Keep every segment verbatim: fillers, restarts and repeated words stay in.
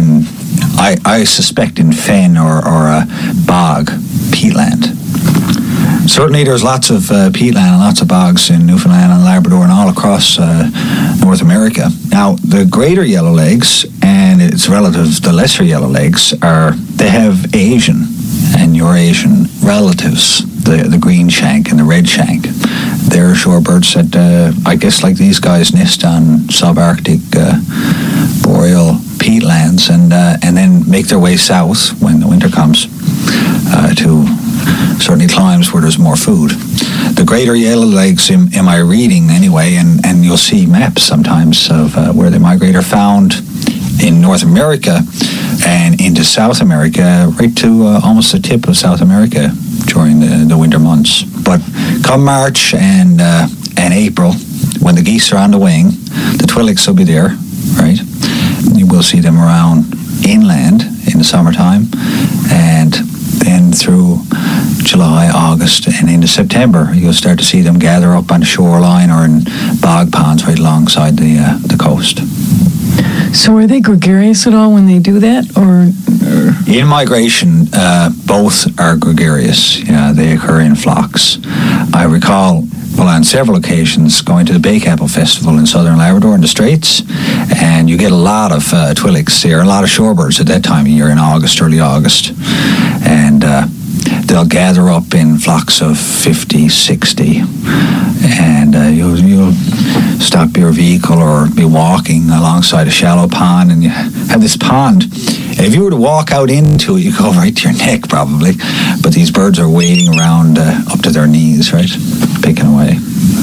in, I, I suspect in fen or, or a bog, peatland. Certainly there's lots of uh, peatland and lots of bogs in Newfoundland and Labrador and all across uh, North America. Now, the greater yellowlegs and its relatives, the lesser yellowlegs, are, they have Asian and Eurasian relatives, the, the green shank and the red shank. They're shorebirds that, uh, I guess like these guys, nest on subarctic uh, boreal peatlands and, uh, and then make their way south when the winter comes uh, to certainly climes where there's more food. The greater yellowlegs, in, in my reading anyway, and, and you'll see maps sometimes of uh, where they migrate, are found in North America and into South America, right to uh, almost the tip of South America during the, the winter months. But come March and uh, and April, when the geese are on the wing, the twi'leks will be there, right? You will see them around inland in the summertime, and then through July, August, and into September, you'll start to see them gather up on the shoreline or in bog ponds right alongside the uh, the coast. So are they gregarious at all when they do that, or? or? In migration, uh, both are gregarious. Yeah, they occur in flocks. I recall, well, on several occasions, going to the Bakapple Festival in southern Labrador in the Straits, and you get a lot of uh, twi'leks there, a lot of shorebirds at that time of year in August, early August, and uh, they'll gather up in flocks of fifty, sixty, and uh, you'll, you'll stop your vehicle or be walking alongside a shallow pond, and you have this pond. If you were to walk out into it, you go right to your neck probably, but these birds are wading around uh, up to their knees, right, picking away.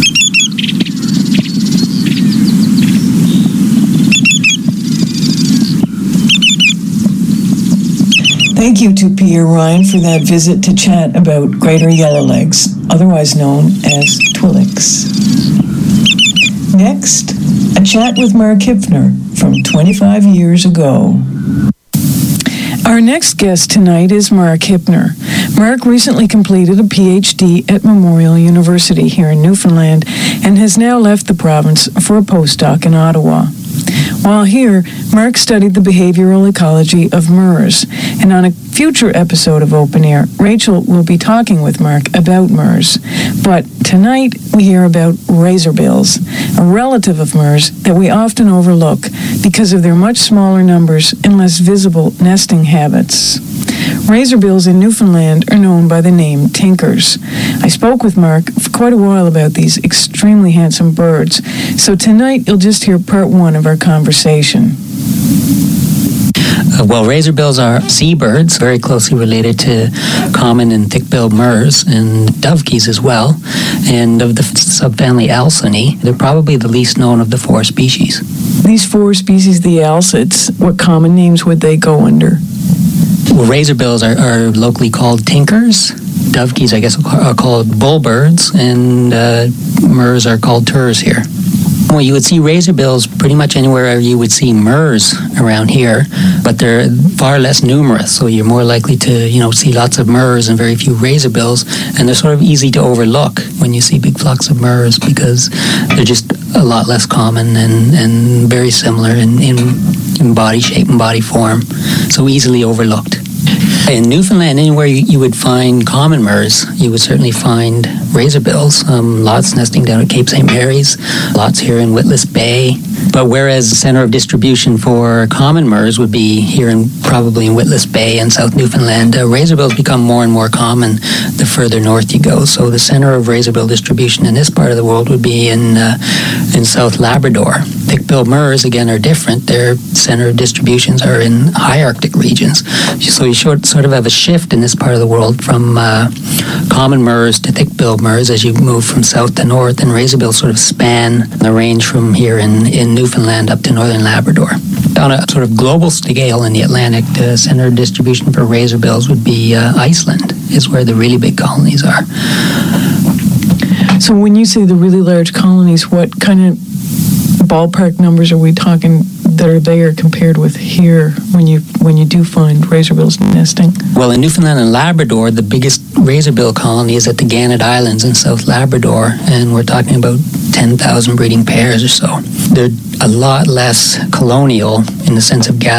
Thank you to Pierre Ryan for that visit to chat about greater yellowlegs, otherwise known as twi'leks. Next, a chat with Mark Hipfner from twenty-five years ago. Our next guest tonight is Mark Hipfner. Mark recently completed a P H D at Memorial University here in Newfoundland and has now left the province for a postdoc in Ottawa. While here, Mark studied the behavioral ecology of murres, and on a future episode of Open Air, Rachel will be talking with Mark about murres. But tonight, we hear about razorbills, a relative of murres that we often overlook because of their much smaller numbers and less visible nesting habits. Razorbills in Newfoundland are known by the name tinkers. I spoke with Mark for quite a while about these extremely handsome birds, so tonight you'll just hear part one of our conversation. Uh, well, razorbills are seabirds, very closely related to common and thick-billed murres, and dovekies as well. And of the subfamily Alcyone, they're probably the least known of the four species. These four species, the alcids, what common names would they go under? Well, razorbills are, are locally called tinkers. Dovekies, I guess, are called bullbirds, and uh, murres are called turs here. Well, you would see razorbills pretty much anywhere you would see murres around here, but they're far less numerous, so you're more likely to, you know, see lots of murres and very few razorbills, and they're sort of easy to overlook when you see big flocks of murres because they're just a lot less common and, and very similar in, in, in body shape and body form, so easily overlooked. In Newfoundland, anywhere you, you would find common murres, you would certainly find razorbills. Um, lots nesting down at Cape Saint Mary's, lots here in Witless Bay. But whereas the center of distribution for common murres would be here in probably in Witless Bay and South Newfoundland, uh, razorbills become more and more common the further north you go. So the center of razorbill distribution in this part of the world would be in uh, in South Labrador. Thick-billed murres, again, are different. Their center of distributions are in high Arctic regions. So you sort sort of have a shift in this part of the world from uh, common murres to thick-billed murres as you move from south to north, and razorbills sort of span the range from here in, in Newfoundland up to northern Labrador. On a sort of global scale in the Atlantic, the center of distribution for razorbills would be uh, Iceland, is where the really big colonies are. So when you say the really large colonies, what kind of ballpark numbers are we talking that are there compared with here when you when you do find razorbills nesting? Well, in Newfoundland and Labrador, the biggest razorbill colony is at the Gannet Islands in South Labrador, and we're talking about ten thousand breeding pairs or so. They're a lot less colonial in the sense of gathering